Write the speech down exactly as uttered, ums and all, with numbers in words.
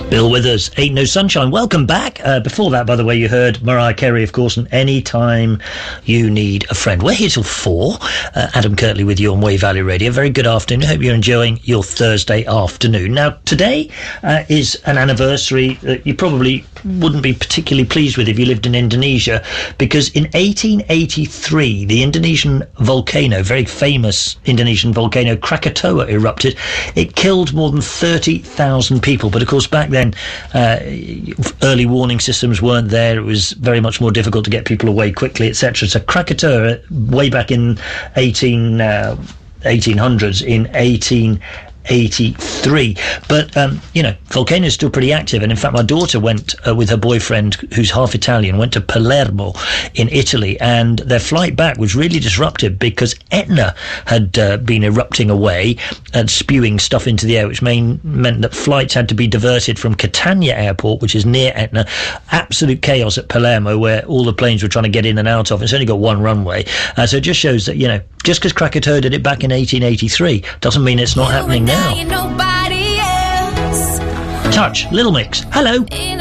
Bill Withers, Ain't No Sunshine. Welcome back. Uh, before that, by the way, you heard Mariah Carey, of course, and Anytime You Need a Friend. We're here till four. Uh, Adam Kirtley with you on Wave Valley Radio. Very good afternoon. Hope you're enjoying your Thursday afternoon. Now, today uh, is an anniversary that you probably wouldn't be particularly pleased with if you lived in Indonesia, because in eighteen eighty-three, the Indonesian volcano, very famous Indonesian volcano, Krakatoa, erupted. It killed more than thirty thousand people, but of course back then uh, early warning systems weren't there. It was very much more difficult to get people away quickly, et cetera. So Krakatoa, way back in eighteen, uh, eighteen hundreds, in eighteen eighty-three, but um, you know, volcano is still pretty active. And in fact, my daughter went uh, with her boyfriend, who's half Italian, went to Palermo in Italy, and their flight back was really disrupted because Etna had uh, been erupting away and spewing stuff into the air, which main, meant that flights had to be diverted from Catania Airport, which is near Etna. Absolute chaos at Palermo, where all the planes were trying to get in and out of. It's only got one runway, uh, so it just shows that, you know, just because Krakatoa did it back in eighteen eighty-three doesn't mean it's not happening now. Touch, Little Mix. Hello.